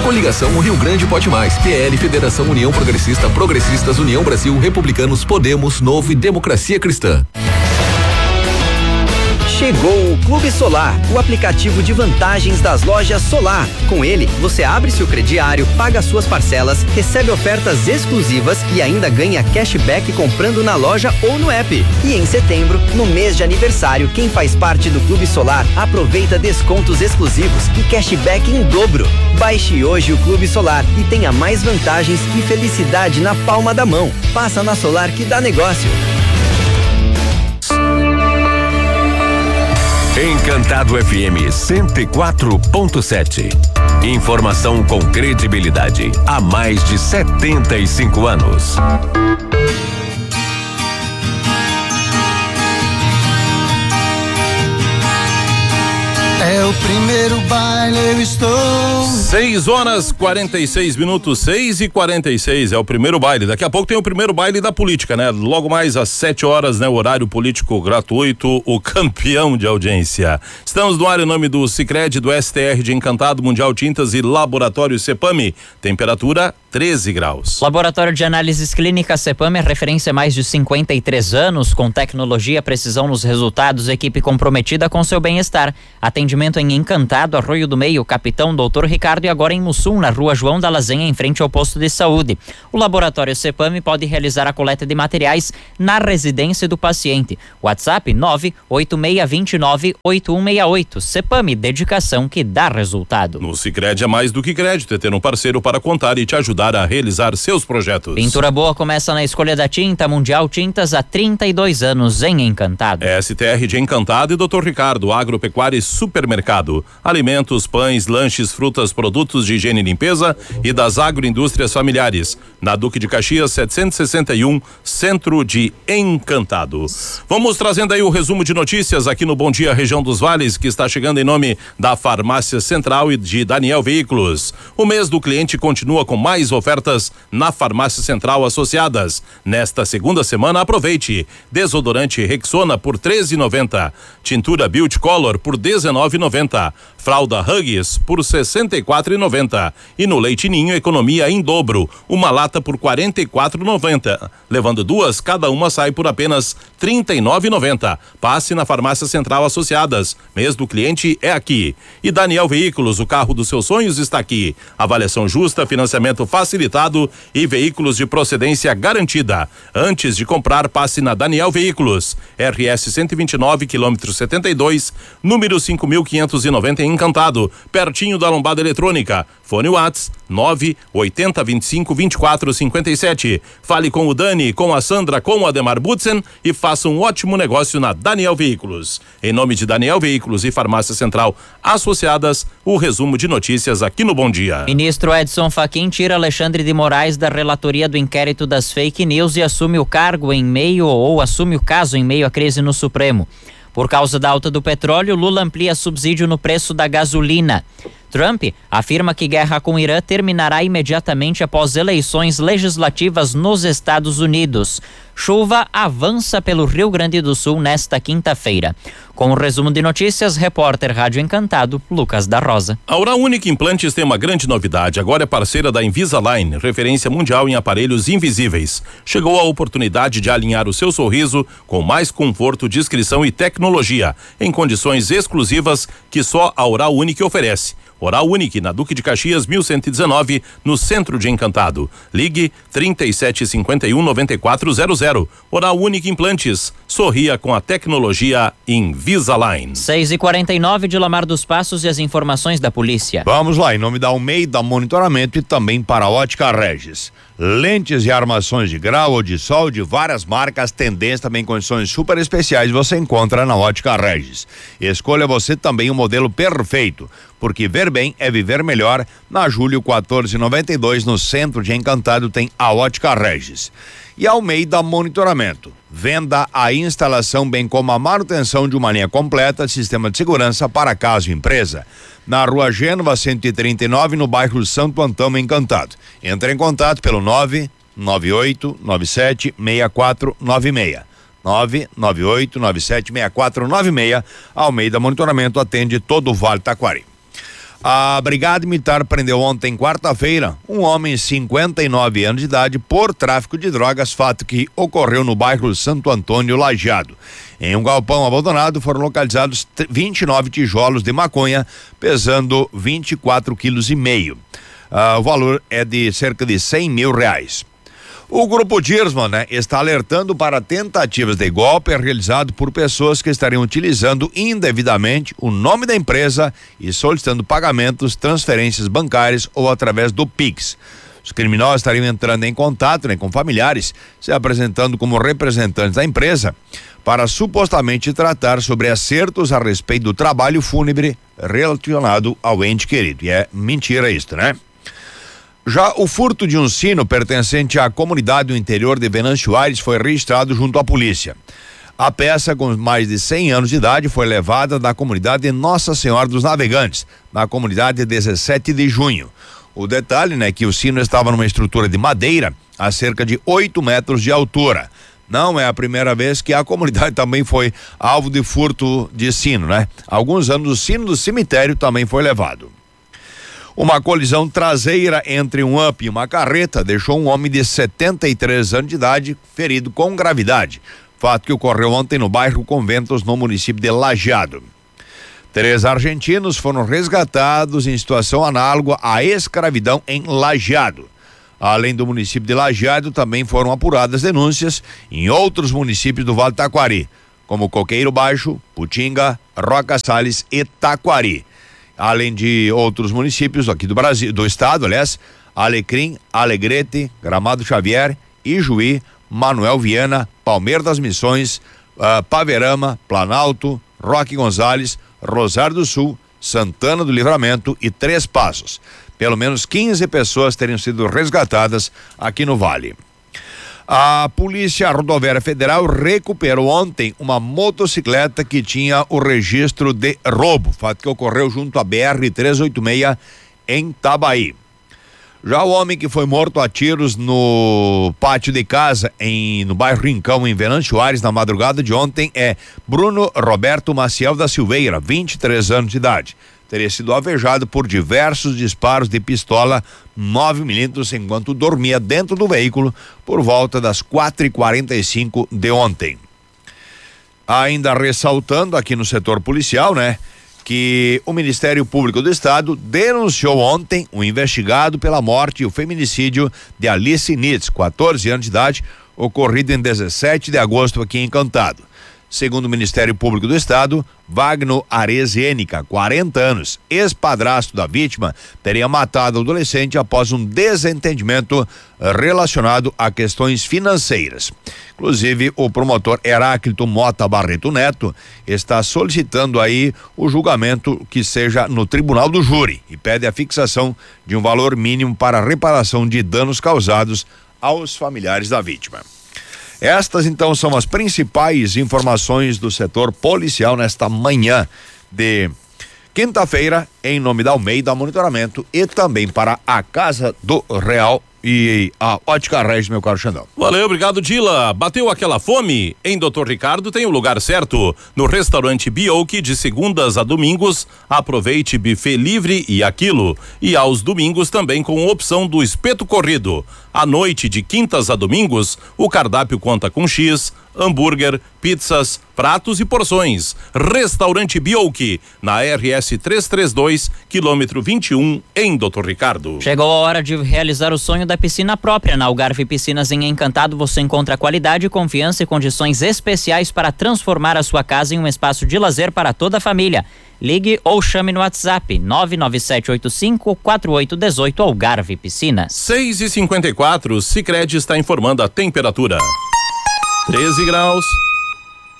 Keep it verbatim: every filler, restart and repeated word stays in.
Coligação o Rio Grande Pode Mais, P L, Federação União Progressista, Progressistas, União Brasil, Republicanos, Podemos, Novo e Democracia Cristã. Chegou o Clube Solar, o aplicativo de vantagens das lojas Solar. Com ele, você abre seu crediário, paga suas parcelas, recebe ofertas exclusivas e ainda ganha cashback comprando na loja ou no app. E em setembro, no mês de aniversário, quem faz parte do Clube Solar aproveita descontos exclusivos e cashback em dobro. Baixe hoje o Clube Solar e tenha mais vantagens e felicidade na palma da mão. Passa na Solar que dá negócio. Encantado F M cento e quatro ponto sete. Informação com credibilidade há mais de setenta e cinco anos. É o primeiro baile, eu estou. seis horas quarenta e seis minutos, seis e quarenta e seis é o primeiro baile. Daqui a pouco tem o primeiro baile da política, né? Logo mais às sete horas, né? Horário político gratuito, o campeão de audiência. Estamos no ar em nome do Sicredi, do S T R de Encantado, Mundial Tintas e Laboratório Cepame. Temperatura treze graus. Laboratório de Análises Clínicas Cepame é referência há mais de cinquenta e três anos, com tecnologia, precisão nos resultados, equipe comprometida com seu bem-estar. Atendimento em Encantado, Arroio do Meio, Capitão doutor Ricardo e agora em Mussum, na rua João da Lazenha, em frente ao posto de saúde. O Laboratório Cepame pode realizar a coleta de materiais na residência do paciente. WhatsApp nove oito seis dois nove oito um seis oito. Cepame, dedicação que dá resultado. No Sicredi é mais do que crédito, é ter um parceiro para contar e te ajudar a realizar seus projetos. Pintura boa começa na escolha da tinta. Mundial Tintas há trinta e dois anos em Encantado. S T R de Encantado e doutor Ricardo, Agropecuária e Supermercado. Alimentos, pães, lanches, frutas, produtos de higiene e limpeza e das agroindústrias familiares. Na Duque de Caxias, setecentos e sessenta e um, Centro de Encantado. Vamos trazendo aí o resumo de notícias aqui no Bom Dia Região dos Vales, que está chegando em nome da Farmácia Central e de Daniel Veículos. O mês do cliente continua com mais ofertas na Farmácia Central associadas. Nesta segunda semana, aproveite. Desodorante Rexona por treze reais e noventa centavos. Tintura Beauty Color por dezenove reais e noventa centavos. Fralda Huggies por sessenta e quatro reais e noventa centavos. E no Leite Ninho, economia em dobro. Uma lata por quarenta e quatro reais e noventa centavos. Levando duas, cada uma sai por apenas trinta e nove reais e noventa centavos. Passe na Farmácia Central associadas. Mês do cliente é aqui. E Daniel Veículos, o carro dos seus sonhos está aqui. Avaliação justa, financiamento facilitado e veículos de procedência garantida. Antes de comprar, passe na Daniel Veículos. R S cento e vinte e nove, quilômetro setenta e dois, número cinco mil quinhentos e noventa em Encantado, pertinho da Lombada Eletrônica. Fone Whats nove oitenta, vinte e cinco, vinte e quatro, cinquenta e sete. Fale com o Dani, com a Sandra, com o Ademar Butzen e faça um ótimo negócio na Daniel Veículos. Em nome de Daniel Veículos e Farmácia Central associadas, o resumo de notícias aqui no Bom Dia. Ministro Edson Fachin tira Alexandre de Moraes da relatoria do inquérito das fake news e assume o cargo em meio ou assume o caso em meio à crise no Supremo. Por causa da alta do petróleo, Lula amplia subsídio no preço da gasolina. Trump afirma que guerra com o Irã terminará imediatamente após eleições legislativas nos Estados Unidos. Chuva avança pelo Rio Grande do Sul nesta quinta-feira. Com o resumo de notícias, repórter Rádio Encantado, Lucas da Rosa. A Oral Unique Implantes tem uma grande novidade. Agora é parceira da Invisalign, referência mundial em aparelhos invisíveis. Chegou a oportunidade de alinhar o seu sorriso com mais conforto, discrição e tecnologia, em condições exclusivas que só a Oral Unique oferece. Oral Unique, na Duque de Caxias, mil cento e dezenove, no centro de Encantado. Ligue trinta e sete, cinquenta e um, noventa e quatro zero zero. Oral Unique Implantes. Sorria com a tecnologia Invisalign. seis e quarenta e nove de Lamar dos Passos e as informações da polícia. Vamos lá, em nome da Almeida Monitoramento e também para a Ótica Regis. Lentes e armações de grau ou de sol de várias marcas, tendência também em condições super especiais, você encontra na Ótica Regis. Escolha você também o modelo perfeito, porque ver bem é viver melhor. Na Júlio quatorze noventa e dois, no centro de Encantado, tem a Ótica Regis. E Almeida Monitoramento. Venda a instalação, bem como a manutenção de uma linha completa de sistema de segurança para casa e empresa. Na Rua Gênova, cento e trinta e nove, no bairro Santo Antão, Encantado. Entre em contato pelo nove nove oito nove sete seis quatro nove seis. nove nove oito nove sete seis quatro nove seis. Almeida Monitoramento atende todo o Vale Taquari. A Brigada Militar prendeu ontem, quarta-feira, um homem de cinquenta e nove anos de idade por tráfico de drogas, fato que ocorreu no bairro Santo Antônio, Lajeado. Em um galpão abandonado foram localizados vinte e nove tijolos de maconha, pesando vinte e quatro quilos e meio. Ah, o valor é de cerca de cem mil reais. O grupo Dirsman, né, está alertando para tentativas de golpe realizado por pessoas que estariam utilizando indevidamente o nome da empresa e solicitando pagamentos, transferências bancárias ou através do Pix. Os criminosos estariam entrando em contato, né, com familiares, se apresentando como representantes da empresa para supostamente tratar sobre acertos a respeito do trabalho fúnebre relacionado ao ente querido. E é mentira isso, né? Já o furto de um sino pertencente à comunidade do interior de Venâncio Aires foi registrado junto à polícia. A peça, com mais de cem anos de idade, foi levada da comunidade Nossa Senhora dos Navegantes, na comunidade dezessete de junho. O detalhe, né, que o sino estava numa estrutura de madeira a cerca de oito metros de altura. Não é a primeira vez que a comunidade também foi alvo de furto de sino, né? Há alguns anos o sino do cemitério também foi levado. Uma colisão traseira entre um up e uma carreta deixou um homem de setenta e três anos de idade ferido com gravidade. Fato que ocorreu ontem no bairro Conventos, no município de Lajeado. Três argentinos foram resgatados em situação análoga à escravidão em Lajeado. Além do município de Lajeado, também foram apuradas denúncias em outros municípios do Vale do Taquari, como Coqueiro Baixo, Putinga, Roca Salles e Taquari. Além de outros municípios aqui do Brasil, do estado, aliás, Alecrim, Alegrete, Gramado Xavier, Ijuí, Manuel Viana, Palmeira das Missões, uh, Paverama, Planalto, Roque Gonzales, Rosário do Sul, Santana do Livramento e Três Passos. Pelo menos quinze pessoas teriam sido resgatadas aqui no Vale. A Polícia Rodoviária Federal recuperou ontem uma motocicleta que tinha o registro de roubo, fato que ocorreu junto à B R trezentos e oitenta e seis em Tabaí. Já o homem que foi morto a tiros no pátio de casa em, no bairro Rincão, em Venâncio Aires, na madrugada de ontem, é Bruno Roberto Maciel da Silveira, vinte e três anos de idade. Teria sido alvejado por diversos disparos de pistola nove milímetros enquanto dormia dentro do veículo por volta das quatro e quarenta e cinco de ontem. Ainda ressaltando aqui no setor policial, né, que o Ministério Público do Estado denunciou ontem o investigado pela morte e o feminicídio de Alice Nitz, quatorze anos de idade, ocorrido em dezessete de agosto aqui em Encantado. Segundo o Ministério Público do Estado, Wagner Arezienica, quarenta anos, ex-padrasto da vítima, teria matado o adolescente após um desentendimento relacionado a questões financeiras. Inclusive, o promotor Heráclito Mota Barreto Neto está solicitando aí o julgamento que seja no tribunal do júri e pede a fixação de um valor mínimo para a reparação de danos causados aos familiares da vítima. Estas então são as principais informações do setor policial nesta manhã de quinta-feira, em nome da Almeida Monitoramento e também para a Casa do Real e a Ótica Regis, meu caro Xandão. Valeu, obrigado, Dila. Bateu aquela fome? Em doutor Ricardo tem o lugar certo. No restaurante Bioki, de segundas a domingos, aproveite buffet livre e aquilo. E aos domingos também com opção do espeto corrido. À noite, de quintas a domingos, o cardápio conta com X, hambúrguer, pizzas, pratos e porções. Restaurante Bioki, na R S trezentos e trinta e dois, quilômetro vinte e um, em doutor Ricardo. Chegou a hora de realizar o sonho da piscina própria. Na Algarve Piscinas em Encantado você encontra qualidade, confiança e condições especiais para transformar a sua casa em um espaço de lazer para toda a família. Ligue ou chame no WhatsApp nove nove sete oito cinco quatro oito um oito Algarve Piscinas. seis e cinquenta e quatro, Sicredi está informando a temperatura. treze graus.